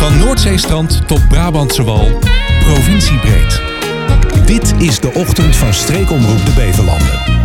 Van Noordzeestrand tot Brabantse Wal, provinciebreed. Dit is de ochtend van Streekomroep de Beverlanden.